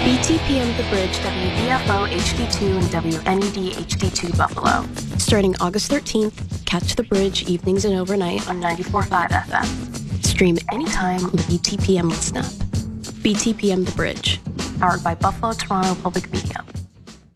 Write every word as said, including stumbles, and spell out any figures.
B T P M The Bridge, W B F O H D two and W N E D H D two Buffalo. Starting August thirteenth, catch The Bridge evenings and overnight on ninety-four point five F M. Stream anytime on the B T P M Snap. B T P M The Bridge, powered by Buffalo Toronto Public Media.